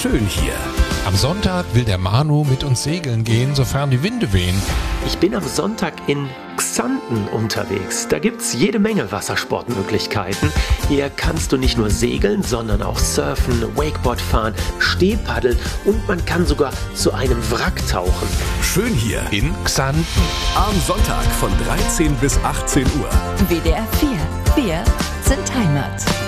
Schön hier. Am Sonntag will der Manu mit uns segeln gehen, sofern die Winde wehen. Ich bin am Sonntag in Xanten unterwegs. Da gibt's jede Menge Wassersportmöglichkeiten. Hier kannst du nicht nur segeln, sondern auch surfen, Wakeboard fahren, Stehpaddeln und man kann sogar zu einem Wrack tauchen. Schön hier. In Xanten. Am Sonntag von 13 bis 18 Uhr. WDR 4. Wir sind Heimat.